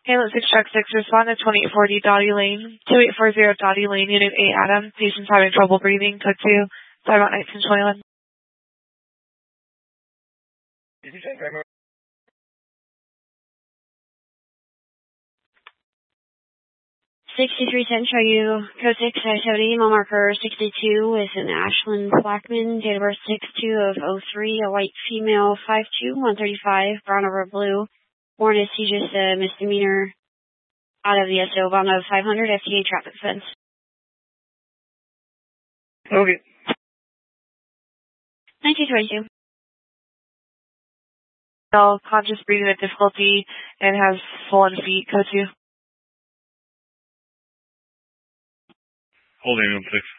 Hamlet 6 Truck 6, respond to 2840 Dottie Lane, 2840 Dottie Lane, Unit 8 Adam. Patient's having trouble breathing, code 2, sorry about 1921. Did you say Kramer? 6310, show you code 6, I-70, mile marker 62 with an Ashland Blackman, date of birth 6/2 of 03, a white female, 5'2", 135, brown over blue, born as just a misdemeanor out of the SO bond of 500, FTA traffic offense. Okay. 1922. Conscious breathing with difficulty and has swollen feet, code 2. Holding on 6.